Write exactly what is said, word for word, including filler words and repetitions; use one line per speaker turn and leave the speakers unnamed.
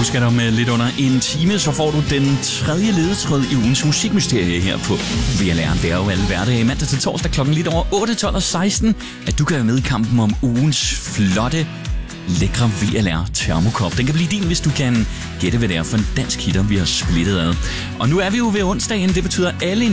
husk, at om lidt under en time, så får du den tredje ledetråd i ugens musikmysterie her på V L R. Det er jo alle hverdage, mandag til torsdag klokken lidt over otte, tolv og seksten, at du kan være med i kampen om ugens flotte, lækre V L R termokop. Den kan blive din, hvis du kan gætte, hvad det er for en dansk hitter, vi har splittet ad. Og nu er vi jo ved onsdagen. Det betyder alle